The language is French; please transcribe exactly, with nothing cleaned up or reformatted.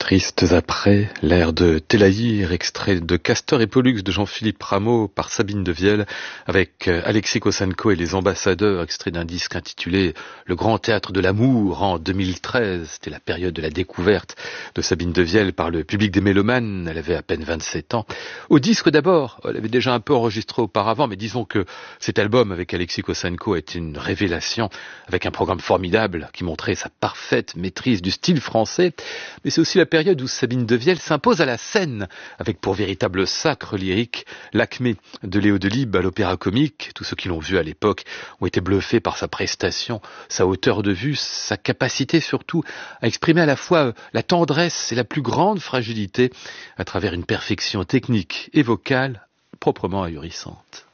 Tristes après, l'air de Télaïr, extrait de Castor et Pollux de Jean-Philippe Rameau par Sabine de Vielle, avec Alexis Kossenko et les ambassadeurs, extrait d'un disque intitulé Le Grand Théâtre de l'amour en deux mille treize. C'était la période de la découverte de Sabine de Vielle par le public des mélomanes. Elle avait à peine vingt-sept ans. Au disque d'abord, elle avait déjà un peu enregistré auparavant, mais disons que cet album avec Alexis Kossenko est une révélation, avec un programme formidable qui montrait sa parfaite maîtrise du style français. Mais c'est aussi la période où Sabine de Vielle s'impose à la scène, avec pour véritable sacre lyrique l'acmé de Léo Delibes à l'Opéra Comique. Tous ceux qui l'ont vu à l'époque ont été bluffés par sa prestation, sa hauteur de vue, sa capacité surtout à exprimer à la fois la tendresse et la plus grande fragilité à travers une perfection technique et vocale proprement ahurissante.